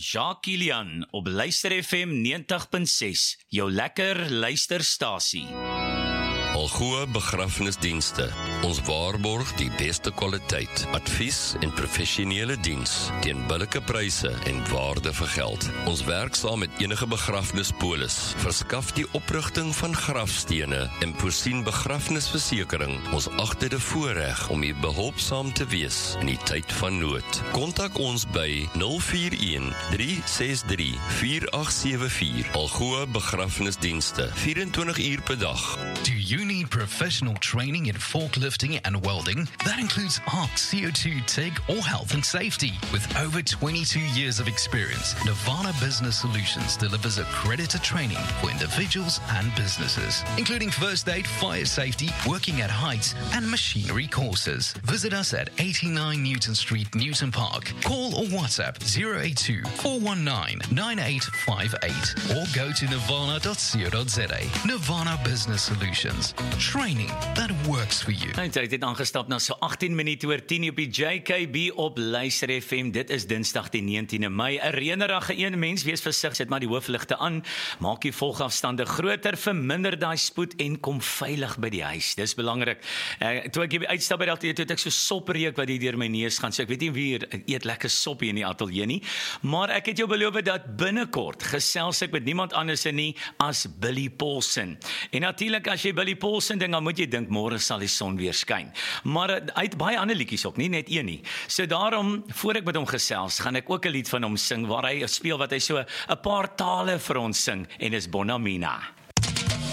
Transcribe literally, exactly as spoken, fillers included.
Jacques Kilian op Luister F M ninety punt ses, jou lekker luisterstasie. Algoa Begrafnisdienste. Ons waarborg die beste kwaliteit, advies en professionele diens teen billike pryse en waarde vir geld. Ons werk saam met enige begrafnispolis, verskaf die oprigting van grafstene en voorsien begrafnisversekering. Ons ag dit 'n voorreg om u behulpsaam te wees in die tyd van nood. Kontak ons by nul vier een, drie ses drie, vier agt sewe vier. Algoa Begrafnisdienste, vyf-en-twintig uur per dag. Do you need professional training in forklifting and welding? That includes arc, C O two, TIG, or health and safety. With over twenty-two years of experience, Nirvana Business Solutions delivers accredited training for individuals and businesses, including first aid, fire safety, working at heights, and machinery courses. Visit us at eighty-nine Newton Street, Newton Park. Call or WhatsApp zero eight two, four one nine, nine eight five eight or go to nirvana dot co dot za. Nirvana Business Solutions. Training that works for you. Hy het aangestap na so agttien minute oor tien op die J K B op Luister F M. Dit is Dinsdag die negentiende Mei. 'n Reënerige een, mens wees versigtig, sit maar die hoofligte aan. Maak die volgafstande groter, verminder daai spoed en kom veilig by die huis. Dis belangrik. Uh, toe ek uitstap by die ateljee, toe het ek so sopreuk wat hier deur my neus gaan. So ek weet nie wie hier eet lekker sop hier in die ateljee nie, maar ek het jou beloof dat binnekort gesels ek met niemand anders nie as Billy Paulsen. En natuurlik as jy Billy Paulsen ding, dan moet jy dink môre sal die son weer skyn. Maar hy het baie ander liedjies ook, nie net een nie. So daarom, voor ek met hom gesels, gaan ek ook 'n lied van hom sing waar hy speel wat hy so 'n paar tale vir ons sing en is Bonamina.